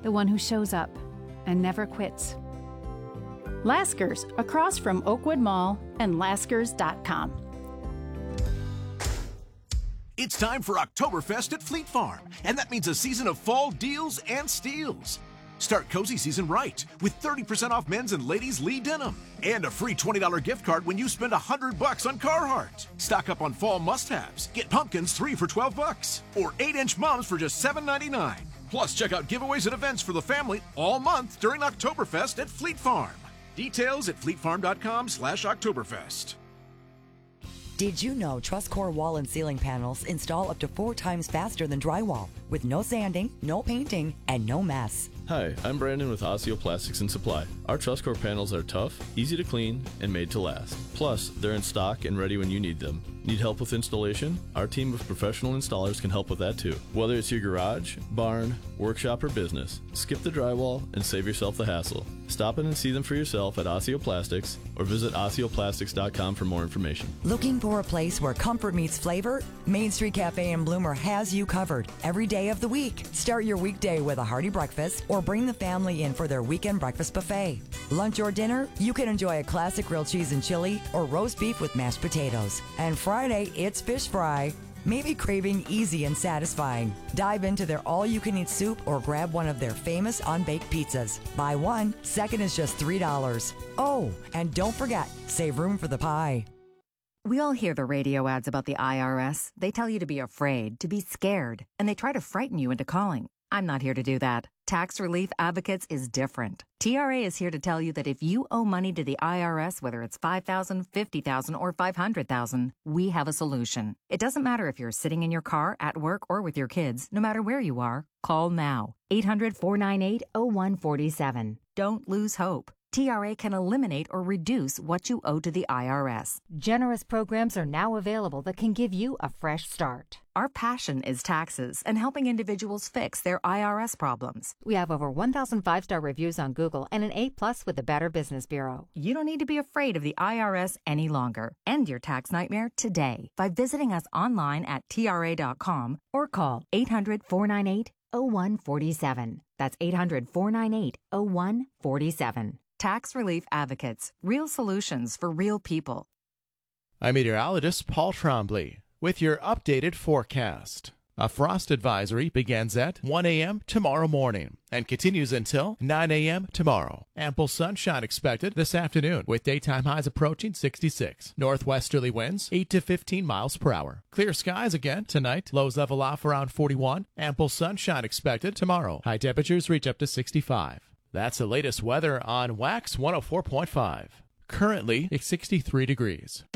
the one who shows up and never quits. Laskers, across from Oakwood Mall and Laskers.com. It's time for Oktoberfest at Fleet Farm, and that means a season of fall deals and steals. Start cozy season right with 30% off men's and ladies' Lee denim and a free $20 gift card when you spend $100 on Carhartt. Stock up on fall must-haves. Get pumpkins 3 for $12 or 8-inch mums for just $7.99. Plus, check out giveaways and events for the family all month during Oktoberfest at Fleet Farm. Details at fleetfarm.com/Oktoberfest. Did you know TrustCore wall and ceiling panels install up to 4 times faster than drywall with no sanding, no painting, and no mess? Hi, I'm Brandon with Osseo Plastics and Supply. Our TrustCore panels are tough, easy to clean, and made to last. Plus, they're in stock and ready when you need them. Need help with installation? Our team of professional installers can help with that too. Whether it's your garage, barn, workshop, or business, skip the drywall and save yourself the hassle. Stop in and see them for yourself at Osseo Plastics or visit OsseoPlastics.com for more information. Looking for a place where comfort meets flavor? Main Street Cafe in Bloomer has you covered every day of the week. Start your weekday with a hearty breakfast or bring the family in for their weekend breakfast buffet. Lunch or dinner, you can enjoy a classic grilled cheese and chili or roast beef with mashed potatoes. And Friday, it's fish fry. Maybe craving easy and satisfying. Dive into their all-you-can-eat soup or grab one of their famous unbaked pizzas. Buy one, second is just $3. Oh, and don't forget, save room for the pie. We all hear the radio ads about the IRS. They tell you to be afraid, to be scared, and they try to frighten you into calling. I'm not here to do that. Tax Relief Advocates is different. TRA is here to tell you that if you owe money to the IRS, whether it's $5,000, $50,000, or $500,000, we have a solution. It doesn't matter if you're sitting in your car, at work, or with your kids. No matter where you are, call now. 800-498-0147. Don't lose hope. TRA can eliminate or reduce what you owe to the IRS. Generous programs are now available that can give you a fresh start. Our passion is taxes and helping individuals fix their IRS problems. We have over 1,000 5-star reviews on Google and an A+ with the Better Business Bureau. You don't need to be afraid of the IRS any longer. End your tax nightmare today by visiting us online at TRA.com or call 800-498-0147. That's 800-498-0147. Tax Relief Advocates. Real solutions for real people. I'm meteorologist Paul Trombley with your updated forecast. A frost advisory begins at 1 a.m. tomorrow morning and continues until 9 a.m. tomorrow. Ample sunshine expected this afternoon with daytime highs approaching 66. Northwesterly winds 8 to 15 miles per hour. Clear skies again tonight. Lows level off around 41. Ample sunshine expected tomorrow. High temperatures reach up to 65. That's the latest weather on Wax 104.5. Currently, it's 63 degrees.